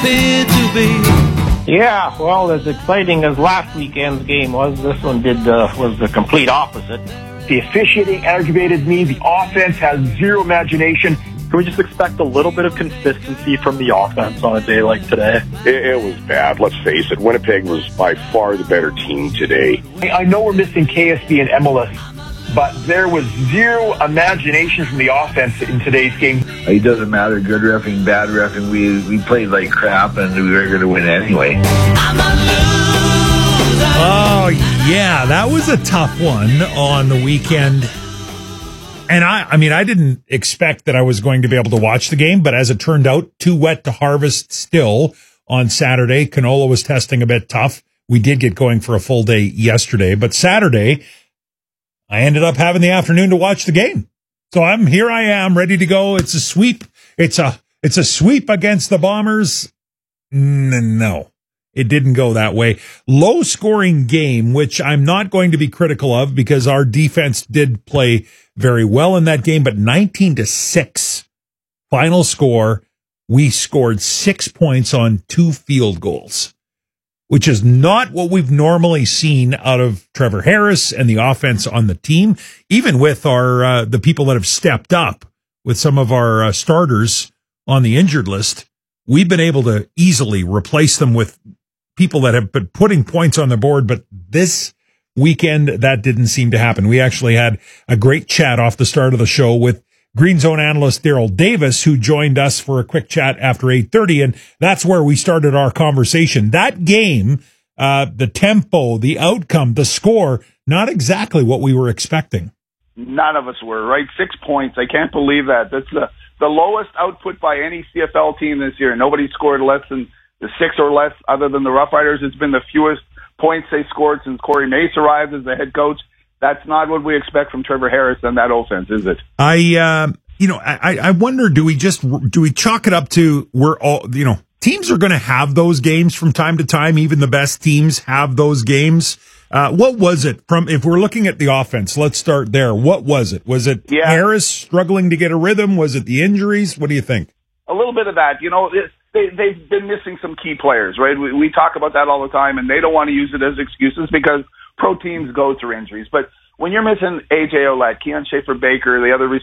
happy to be. Yeah, well, as exciting as last weekend's game was, this one was the complete opposite. The officiating aggravated me. The offense has zero imagination. Can we just expect a little bit of consistency from the offense on a day like today? It was bad. Let's face it. Winnipeg was by far the better team today. I know we're missing KSB and MLS, but there was zero imagination from the offense in today's game. It doesn't matter, good reffing, bad reffing. We played like crap, and we were going to win anyway. Oh, yeah, that was a tough one on the weekend. And I mean, I didn't expect that I was going to be able to watch the game, but as it turned out, too wet to harvest still on Saturday. Canola was testing a bit tough. We did get going for a full day yesterday, but Saturday, I ended up having the afternoon to watch the game. So I am ready to go. It's a sweep. It's a sweep against the Bombers. No, it didn't go that way. Low scoring game, which I'm not going to be critical of because our defense did play very well in that game, but 19-6 final score. We scored 6 points on 2 field goals, which is not what we've normally seen out of Trevor Harris and the offense on the team, even with our the people that have stepped up with some of our starters on the injured list. We've been able to easily replace them with people that have been putting points on the board, but this weekend, that didn't seem to happen. We actually had a great chat off the start of the show with Green Zone analyst Daryl Davis, who joined us for a quick chat after 8:30, and that's where we started our conversation. That game, the tempo, the outcome, the score, not exactly what we were expecting. None of us were, right? 6 points. I can't believe that. That's the lowest output by any CFL team this year. Nobody scored less than the 6 or less other than the Rough Riders. It's been the fewest points they scored since Corey Mace arrived as the head coach. That's not what we expect from Trevor Harris and that offense, is it? I wonder, do we chalk it up to teams are going to have those games from time to time. Even the best teams have those games. What was it if we're looking at the offense? Let's start there. What was it? Was it Harris struggling to get a rhythm? Was it the injuries? What do you think? A little bit of that. They've been missing some key players, right? We talk about that all the time, and they don't want to use it as excuses because pro teams go through injuries. But when you're missing A.J. Ouellette, Keon Schaefer-Baker, the other